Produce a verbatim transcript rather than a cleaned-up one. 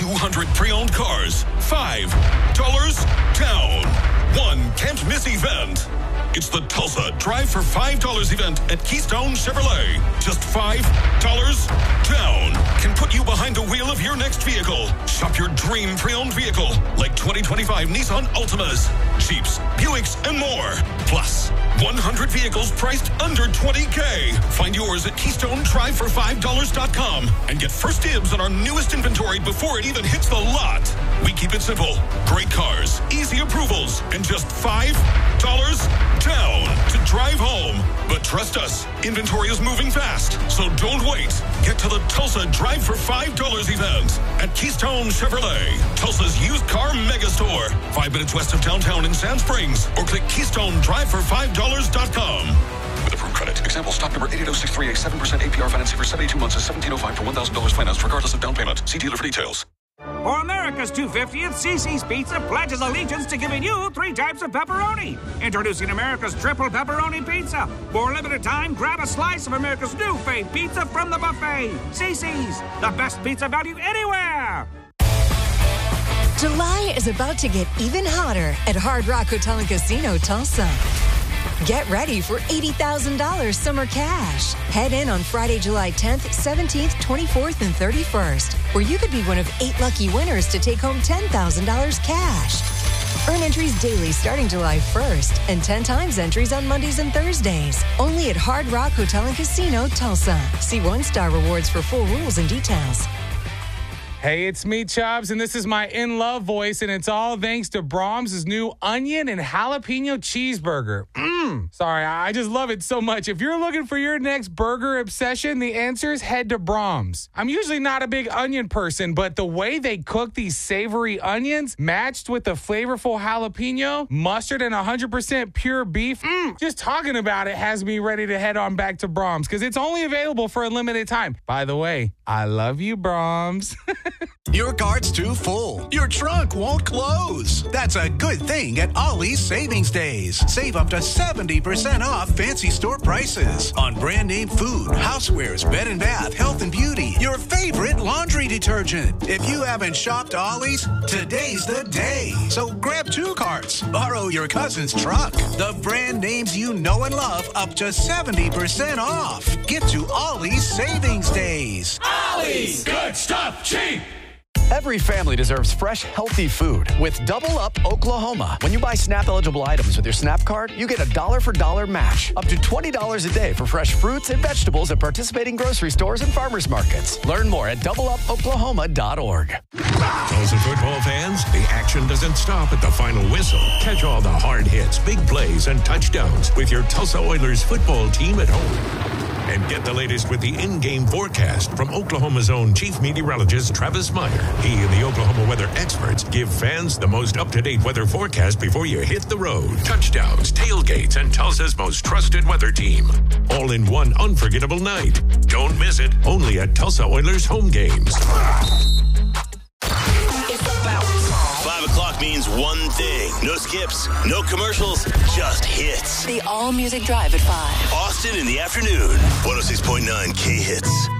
hundred pre-owned cars. five dollars down. One can't miss event. It's the Tulsa Drive for five dollars event at Keystone Chevrolet. Just five dollars down can put you behind the wheel of your next vehicle. Shop your dream pre-owned vehicle like twenty twenty-five Nissan Altimas, Jeeps, Buicks, and more. Plus, one hundred vehicles priced under twenty K. Find yours at Keystone Drive for five dollars dot com and get first dibs on our newest inventory before it even hits the lot. We keep it simple. Great cars, easy approvals, and just five dollars down to drive home. But trust us, inventory is moving fast, so don't wait. Get to the Tulsa Drive for five dollars event at Keystone Chevrolet, Tulsa's used car megastore. Five minutes west of downtown in Sand Springs, or click Keystone Drive for five dollars dot com. With approved credit. Example stock number eight eight zero six three eight, seven percent A P R financing for seventy-two months is seventeen oh five for one thousand dollars financed regardless of down payment. See dealer for details. For America's two hundred fiftieth, Cici's Pizza pledges allegiance to giving you three types of pepperoni. Introducing America's triple pepperoni pizza. For a limited time, grab a slice of America's new fave pizza from the buffet. Cici's, the best pizza value anywhere. July is about to get even hotter at Hard Rock Hotel and Casino Tulsa. Get ready for eighty thousand dollars summer cash. Head in on Friday, July tenth, seventeenth, twenty-fourth, and thirty-first, where you could be one of eight lucky winners to take home ten thousand dollars cash. Earn entries daily starting July first and ten times entries on Mondays and Thursdays. Only at Hard Rock Hotel and Casino, Tulsa. See One Star Rewards for full rules and details. Hey, it's me, Chubbs, and this is my In Love voice, and it's all thanks to Braum's new onion and jalapeno cheeseburger. Mmm. Sorry, I just love it so much. If you're looking for your next burger obsession, the answer is head to Braum's. I'm usually not a big onion person, but the way they cook these savory onions, matched with the flavorful jalapeno, mustard, and one hundred percent pure beef, mmm, just talking about it has me ready to head on back to Braum's because it's only available for a limited time. By the way, I love you, Braum's. Your cart's too full. Your trunk won't close. That's a good thing at Ollie's Savings Days. Save up to seventy percent off fancy store prices on brand name food, housewares, bed and bath, health and beauty, your favorite laundry detergent. If you haven't shopped Ollie's, today's the day. So grab two carts, borrow your cousin's truck. The brand names you know and love up to seventy percent off. Get to Ollie's Savings Days. Ollie's! Good stuff, cheap! Every family deserves fresh, healthy food. With Double Up Oklahoma, when you buy SNAP-eligible items with your SNAP card, you get a dollar-for-dollar match. Up to twenty dollars a day for fresh fruits and vegetables at participating grocery stores and farmers markets. Learn more at double up oklahoma dot org. Tulsa football fans, the action doesn't stop at the final whistle. Catch all the hard hits, big plays, and touchdowns with your Tulsa Oilers football team at home. And get the latest with the in-game forecast from Oklahoma's own chief meteorologist, Travis Meyer. He and the Oklahoma weather experts give fans the most up-to-date weather forecast before you hit the road. Touchdowns, tailgates, and Tulsa's most trusted weather team. All in one unforgettable night. Don't miss it. Only at Tulsa Oilers home games. Five o'clock means one thing. No skips, no commercials, just hits. The All Music Drive at five. Austin in the afternoon. one oh six point nine K Hits.